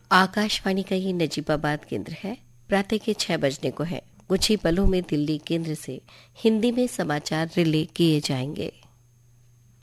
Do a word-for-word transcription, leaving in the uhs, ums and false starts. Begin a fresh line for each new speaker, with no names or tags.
आकाशवाणी का ये नजीबाबाद केंद्र है। प्रातः के छह बजने को है। कुछ ही पलों में दिल्ली केंद्र से हिंदी में समाचार रिले किए जाएंगे।